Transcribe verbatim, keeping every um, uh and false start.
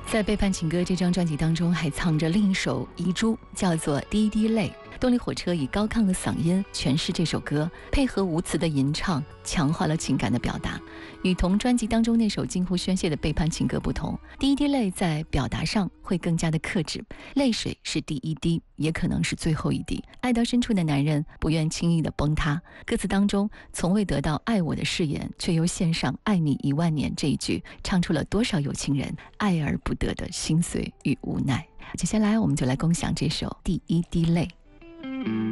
在《背叛情歌》这张专辑当中，还藏着另一首遗珠，叫做《滴滴泪》。动力火车以高亢的嗓音诠释这首歌，配合无词的吟唱，强化了情感的表达。与同专辑当中那首近乎宣泄的背叛情歌不同，《滴滴泪》在表达上会更加的克制，泪水是第一滴，也可能是最后一滴。爱到深处的男人不愿轻易的崩塌。歌词当中从未得到爱我的誓言，却又献上爱你一万年这一句，唱出了多少有情人爱而不得的心碎与无奈。接下来我们就来共享这首《第一滴泪》。